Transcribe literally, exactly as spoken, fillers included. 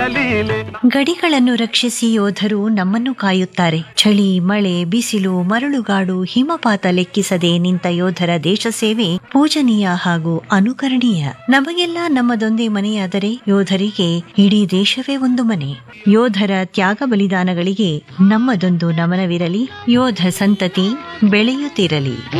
ಲೀಲೆ. ಗಡಿಗಳನ್ನು ರಕ್ಷಿಸಿ ಯೋಧರು ನಮ್ಮನ್ನು ಕಾಯುತ್ತಾರೆ. ಚಳಿ, ಮಳೆ, ಬಿಸಿಲು, ಮರಳುಗಾಡು, ಹಿಮಪಾತ ಲೆಕ್ಕಿಸದೆ ನಿಂತ ಯೋಧರ ದೇಶ ಸೇವೆ ಪೂಜನೀಯ ಹಾಗೂ ಅನುಕರಣೀಯ. ನಮಗೆಲ್ಲ ನಮ್ಮದೊಂದೇ ಮನೆಯಾದರೆ ಯೋಧರಿಗೆ ಇಡೀ ದೇಶವೇ ಒಂದು ಮನೆ. ಯೋಧರ ತ್ಯಾಗ ಬಲಿದಾನಗಳಿಗೆ ನಮ್ಮದೊಂದು ನಮನವಿರಲಿ. ಯೋಧ ಸಂತತಿ ಬೆಳೆಯುತ್ತಿರಲಿ.